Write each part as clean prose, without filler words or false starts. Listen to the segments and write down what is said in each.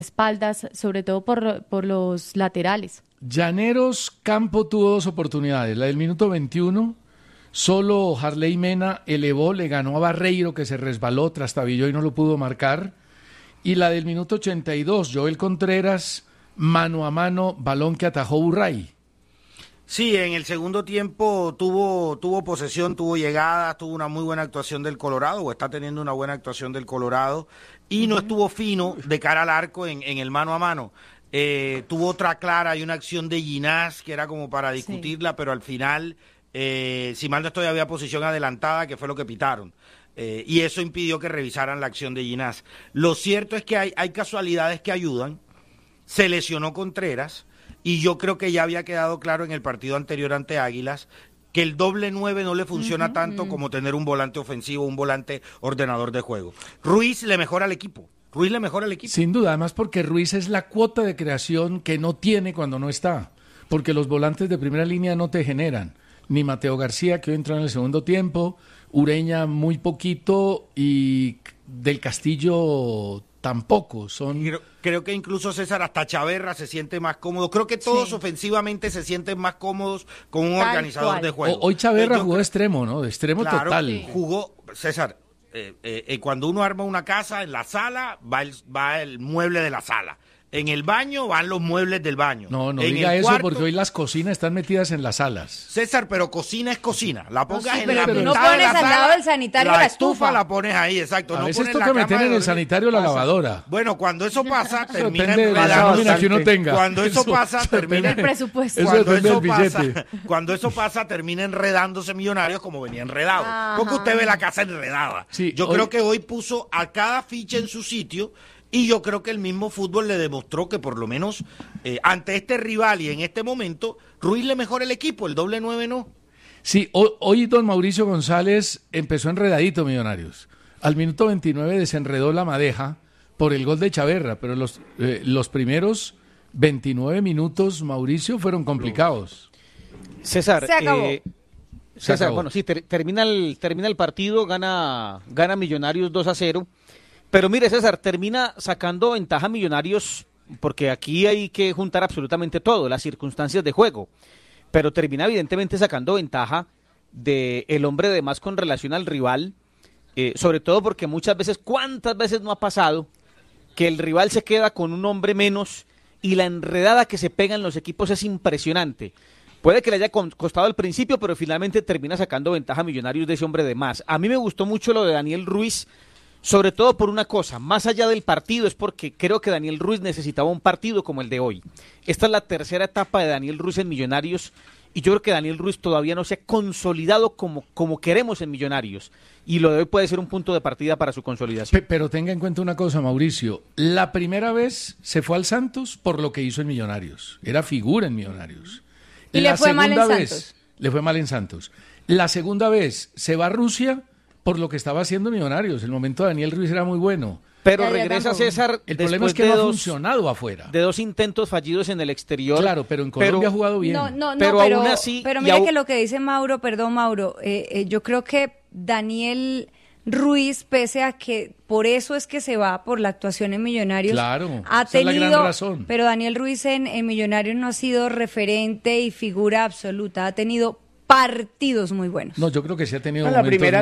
espaldas, sobre todo por los laterales. Llaneros Campo tuvo dos oportunidades. La del minuto 21, solo Harley Mena elevó, le ganó a Barreiro, que se resbaló, trastabilló y no lo pudo marcar. Y la del minuto 82, Joel Contreras, mano a mano, balón que atajó Burray. Sí, en el segundo tiempo tuvo posesión, tuvo llegadas, tuvo una muy buena actuación del Colorado, o está teniendo una buena actuación del Colorado, y no estuvo fino de cara al arco en el mano a mano. Tuvo otra clara y una acción de Ginás que era como para discutirla, pero al final, si mal no estoy, había posición adelantada, que fue lo que pitaron. Y eso impidió que revisaran la acción de Ginás. Lo cierto es que hay casualidades que ayudan. Se lesionó Contreras, y yo creo que ya había quedado claro en el partido anterior ante Águilas que el doble 9 no le funciona tanto como tener un volante ofensivo, un volante ordenador de juego. Ruiz le mejora al equipo. Sin duda, además porque Ruiz es la cuota de creación que no tiene cuando no está, porque los volantes de primera línea no te generan, ni Mateo García, que hoy entró en el segundo tiempo, Ureña muy poquito, y del Castillo tampoco. Creo que incluso César, hasta Chaverra se siente más cómodo. Creo que todos ofensivamente se sienten más cómodos con un organizador de juego. Hoy Chaverra jugó de extremo, ¿no? De extremo total. Jugó, César, cuando uno arma una casa, en la sala va el mueble de la sala. En el baño van los muebles del baño. No diga eso, porque hoy las cocinas están metidas en las salas. César, pero cocina es cocina. La pongas en la pero no mitad de pones la al sala, lado del sanitario la estufa. La pones ahí, exacto. A veces toca meter en el sanitario la lavadora. Bueno, cuando eso pasa, termina depende de la nómina que uno tenga. Cuando eso pasa, termina el presupuesto. Cuando eso pasa, termina enredándose Millonarios como venía enredado. Ajá. Porque usted ve la casa enredada. Sí, yo creo que hoy puso a cada ficha en su sitio. Y yo creo que el mismo fútbol le demostró que por lo menos ante este rival y en este momento, Ruiz le mejora el equipo, el doble 9 no. Sí, hoy don Mauricio González empezó enredadito Millonarios. Al minuto 29 desenredó la madeja por el gol de Chaverra, pero los primeros 29 minutos, Mauricio, fueron complicados. César, se acabó. César, bueno, sí, termina el partido, gana Millonarios 2-0. Pero mire, César, termina sacando ventaja Millonarios, porque aquí hay que juntar absolutamente todo, las circunstancias de juego. Pero termina evidentemente sacando ventaja de el hombre de más con relación al rival, sobre todo porque muchas veces, ¿cuántas veces no ha pasado que el rival se queda con un hombre menos y la enredada que se pega en los equipos es impresionante? Puede que le haya costado al principio, pero finalmente termina sacando ventaja Millonarios de ese hombre de más. A mí me gustó mucho lo de Daniel Ruiz, sobre todo por una cosa, más allá del partido, es porque creo que Daniel Ruiz necesitaba un partido como el de hoy. Esta es la tercera etapa de Daniel Ruiz en Millonarios, y yo creo que Daniel Ruiz todavía no se ha consolidado como queremos en Millonarios, y lo de hoy puede ser un punto de partida para su consolidación. Pero tenga en cuenta una cosa, Mauricio, la primera vez se fue al Santos por lo que hizo en Millonarios, era figura en Millonarios. Y le fue mal en Santos. Le fue mal en Santos. La segunda vez se va a Rusia por lo que estaba haciendo Millonarios. El momento de Daniel Ruiz era muy bueno. Pero regresa César. El problema es que no ha funcionado afuera. De 2 intentos fallidos en el exterior. Claro, pero en Colombia ha jugado bien. Pero aún así. Pero mira que lo que dice Mauro, yo creo que Daniel Ruiz, pese a que por eso es que se va por la actuación en Millonarios, claro, ha esa tenido, es la gran razón. Pero Daniel Ruiz en Millonarios no ha sido referente y figura absoluta, ha tenido partidos muy buenos. No, yo creo que sí ha tenido la primera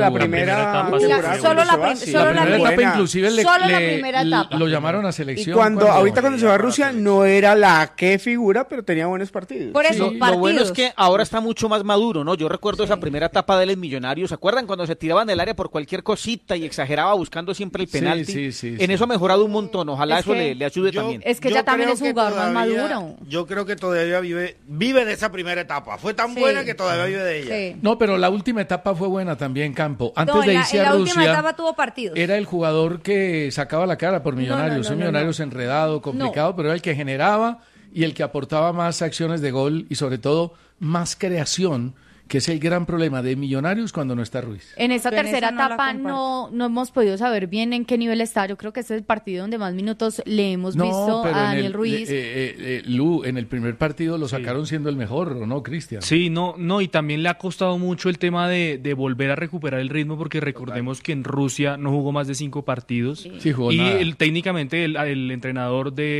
etapa inclusive lo llamaron a selección. Y ahorita cuando se va a Rusia no era la que figura, pero tenía buenos partidos. Por eso, lo bueno es que ahora está mucho más maduro, ¿no? Yo recuerdo esa primera etapa de él en Millonarios, ¿se acuerdan cuando se tiraban del área por cualquier cosita y exageraba buscando siempre el penalti? En eso ha mejorado un montón, ojalá eso le ayude también. Es que ya también es un jugador más maduro. Yo creo que todavía vive de esa primera etapa. Fue tan buena que todavía vive de ella. Sí. No, pero la última etapa fue buena también, Campo. Antes de irse en a la Rusia, última etapa tuvo partidos. Era el jugador que sacaba la cara por Millonarios. Millonarios enredado, complicado, pero era el que generaba y el que aportaba más acciones de gol y sobre todo más creación que es el gran problema de Millonarios cuando no está Ruiz. En esta Pero en tercera esa no la etapa no hemos podido saber bien en qué nivel está. Yo creo que este es el partido donde más minutos le hemos visto a Daniel Ruiz. Lu, en el primer partido lo sacaron siendo el mejor, ¿no, Cristian? Sí, no, y también le ha costado mucho el tema de volver a recuperar el ritmo, porque recordemos que en Rusia no jugó más de 5 partidos. Sí, jugó y nada. técnicamente el entrenador de